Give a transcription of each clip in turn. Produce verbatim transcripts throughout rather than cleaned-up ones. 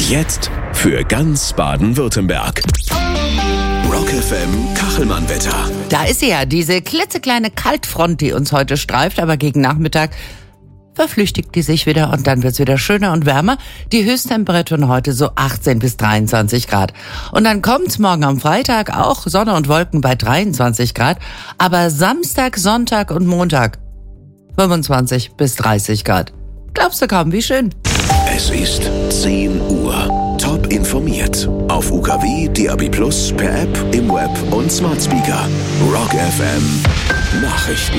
Jetzt für ganz Baden-Württemberg. Rock F M Kachelmann-Wetter. Da ist sie ja, diese klitzekleine Kaltfront, die uns heute streift, aber gegen Nachmittag verflüchtigt die sich wieder und dann wird's wieder schöner und wärmer. Die Höchsttemperaturen heute so achtzehn bis dreiundzwanzig Grad. Und dann kommt's morgen am Freitag auch Sonne und Wolken bei dreiundzwanzig Grad, aber Samstag, Sonntag und Montag fünfundzwanzig bis dreißig Grad. Glaubst du kaum, wie schön. Es ist zehn Uhr. Top informiert. Auf U K W, D A B Plus, per App, im Web und Smart Speaker. Rock F M Nachrichten.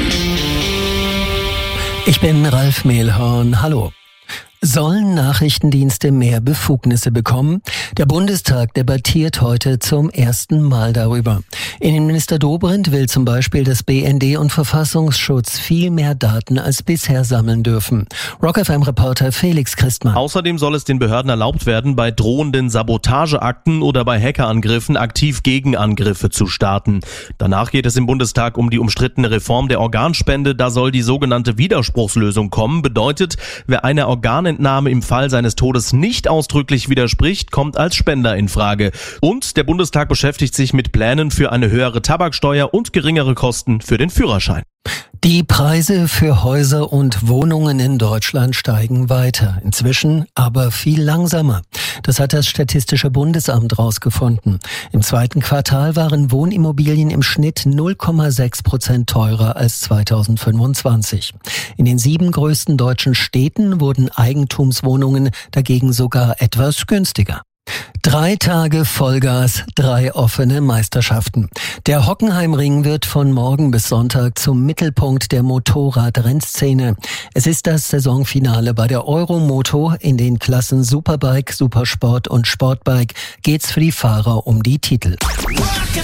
Ich bin Ralf Mehlhorn. Hallo. Sollen Nachrichtendienste mehr Befugnisse bekommen? Der Bundestag debattiert heute zum ersten Mal darüber. Innenminister Dobrindt will zum Beispiel, dass B N D und Verfassungsschutz viel mehr Daten als bisher sammeln dürfen. Rock F M-Reporter Felix Christmann. Außerdem soll es den Behörden erlaubt werden, bei drohenden Sabotageakten oder bei Hackerangriffen aktiv Gegenangriffe zu starten. Danach geht es im Bundestag um die umstrittene Reform der Organspende. Da soll die sogenannte Widerspruchslösung kommen. Bedeutet, wer eine Organentnahme im Fall seines Todes nicht ausdrücklich widerspricht, kommt als Spender in Frage. Und der Bundestag beschäftigt sich mit Plänen für eine höhere Tabaksteuer und geringere Kosten für den Führerschein. Die Preise für Häuser und Wohnungen in Deutschland steigen weiter. Inzwischen aber viel langsamer. Das hat das Statistische Bundesamt rausgefunden. Im zweiten Quartal waren Wohnimmobilien im Schnitt null Komma sechs Prozent teurer als zweitausendfünfundzwanzig. In den sieben größten deutschen Städten wurden Eigentumswohnungen dagegen sogar etwas günstiger. Drei Tage Vollgas, drei offene Meisterschaften. Der Hockenheimring wird von morgen bis Sonntag zum Mittelpunkt der Motorrad-Rennszene. Es ist das Saisonfinale bei der Euromoto. In den Klassen Superbike, Supersport und Sportbike geht's für die Fahrer um die Titel.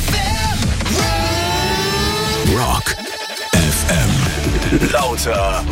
Rock F M. Lauter